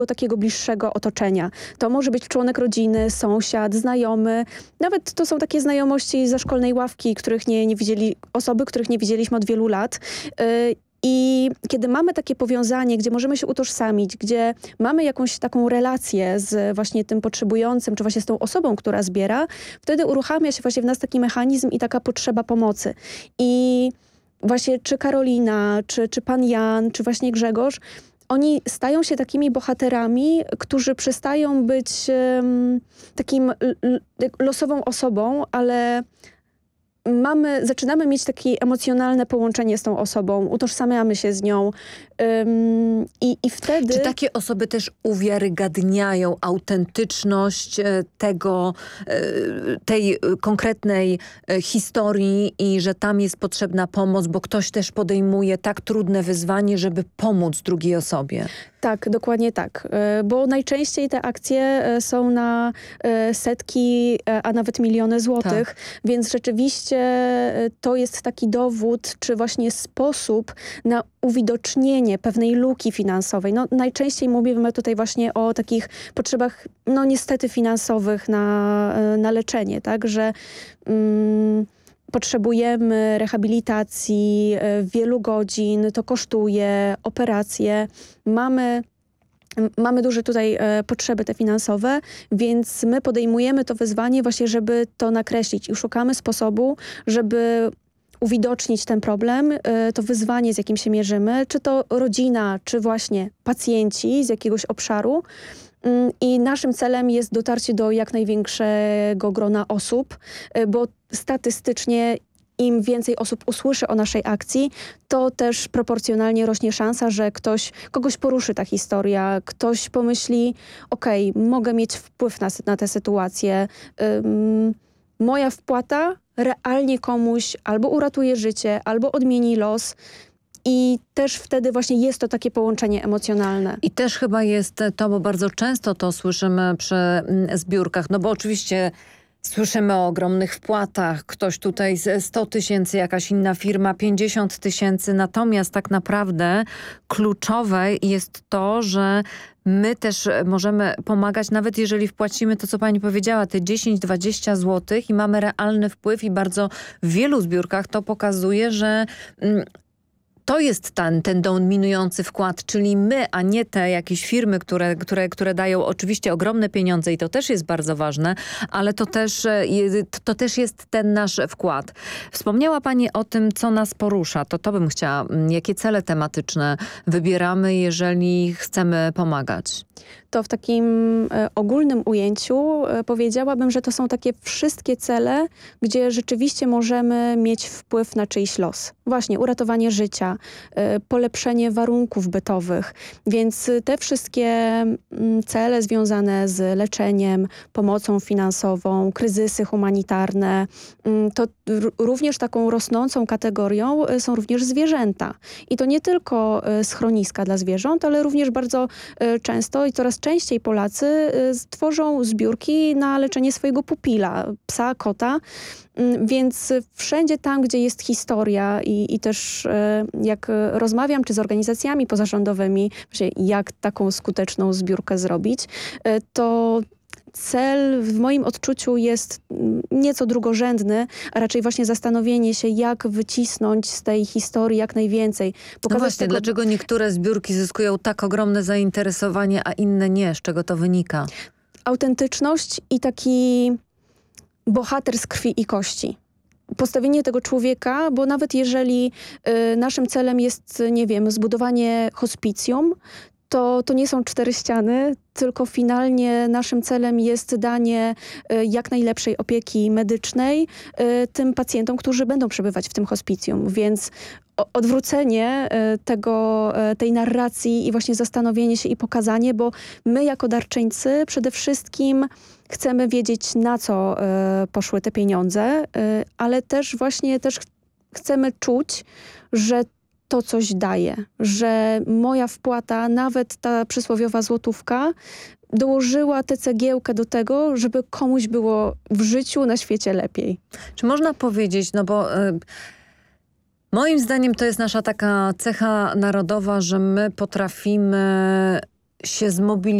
takiego bliższego otoczenia. To może być członek rodziny, sąsiad, znajomy. Nawet to są takie znajomości ze szkolnej ławki, osoby, których nie widzieliśmy od wielu lat. I kiedy mamy takie powiązanie, gdzie możemy się utożsamić, gdzie mamy jakąś taką relację z właśnie tym potrzebującym, czy właśnie z tą osobą, która zbiera, wtedy uruchamia się właśnie w nas taki mechanizm i taka potrzeba pomocy. I właśnie czy Karolina, czy pan Jan, czy właśnie Grzegorz, oni stają się takimi bohaterami, którzy przestają być takim losową osobą, ale zaczynamy mieć takie emocjonalne połączenie z tą osobą, utożsamiamy się z nią i wtedy... Czy takie osoby też uwiarygadniają autentyczność tej konkretnej historii i że tam jest potrzebna pomoc, bo ktoś też podejmuje tak trudne wyzwanie, żeby pomóc drugiej osobie? Tak, dokładnie tak, bo najczęściej te akcje są na setki, a nawet miliony złotych, Tak. więc rzeczywiście to jest taki dowód, czy właśnie sposób na uwidocznienie pewnej luki finansowej. No, najczęściej mówimy tutaj właśnie o takich potrzebach, no niestety finansowych na leczenie, tak, że potrzebujemy rehabilitacji wielu godzin, to kosztuje, operacje. Mamy duże tutaj potrzeby te finansowe, więc my podejmujemy to wyzwanie właśnie, żeby to nakreślić i szukamy sposobu, żeby uwidocznić ten problem, to wyzwanie, z jakim się mierzymy, czy to rodzina, czy właśnie pacjenci z jakiegoś obszaru. I naszym celem jest dotarcie do jak największego grona osób, bo statystycznie im więcej osób usłyszy o naszej akcji, to też proporcjonalnie rośnie szansa, że kogoś poruszy ta historia, ktoś pomyśli, okej, mogę mieć wpływ na tę sytuację. Moja wpłata realnie komuś albo uratuje życie, albo odmieni los. I też wtedy właśnie jest to takie połączenie emocjonalne. I też chyba jest to, bo bardzo często to słyszymy przy zbiórkach, no bo oczywiście słyszymy o ogromnych wpłatach, ktoś tutaj 100 000, jakaś inna firma 50 000, natomiast tak naprawdę kluczowe jest to, że my też możemy pomagać, nawet jeżeli wpłacimy to, co pani powiedziała, te 10-20 zł i mamy realny wpływ i bardzo w wielu zbiórkach to pokazuje, że to jest ten dominujący wkład, czyli my, a nie te jakieś firmy, które dają oczywiście ogromne pieniądze i to też jest bardzo ważne, ale to też jest ten nasz wkład. Wspomniała pani o tym, co nas porusza. To bym chciała. Jakie cele tematyczne wybieramy, jeżeli chcemy pomagać? To w takim ogólnym ujęciu powiedziałabym, że to są takie wszystkie cele, gdzie rzeczywiście możemy mieć wpływ na czyjś los. Właśnie uratowanie życia, polepszenie warunków bytowych. Więc te wszystkie cele związane z leczeniem, pomocą finansową, kryzysy humanitarne, to również taką rosnącą kategorią są również zwierzęta. I to nie tylko schroniska dla zwierząt, ale również bardzo często i coraz częściej Polacy tworzą zbiórki na leczenie swojego pupila, psa, kota. Więc wszędzie tam, gdzie jest historia i też jak rozmawiam czy z organizacjami pozarządowymi, jak taką skuteczną zbiórkę zrobić, to cel w moim odczuciu jest nieco drugorzędny, a raczej właśnie zastanowienie się, jak wycisnąć z tej historii jak najwięcej. No właśnie, dlaczego niektóre zbiórki zyskują tak ogromne zainteresowanie, a inne nie? Z czego to wynika? Autentyczność i taki bohater z krwi i kości. Postawienie tego człowieka, bo nawet jeżeli naszym celem jest, nie wiem, zbudowanie hospicjum, to nie są 4 ściany, tylko finalnie naszym celem jest danie jak najlepszej opieki medycznej tym pacjentom, którzy będą przebywać w tym hospicjum. Więc odwrócenie tej narracji i właśnie zastanowienie się i pokazanie, bo my jako darczyńcy przede wszystkim chcemy wiedzieć, na co poszły te pieniądze, ale też właśnie chcemy czuć, że to coś daje, że moja wpłata, nawet ta przysłowiowa złotówka, dołożyła tę cegiełkę do tego, żeby komuś było w życiu, na świecie lepiej. Czy można powiedzieć, no bo moim zdaniem to jest nasza taka cecha narodowa, że my potrafimy się zmobilizować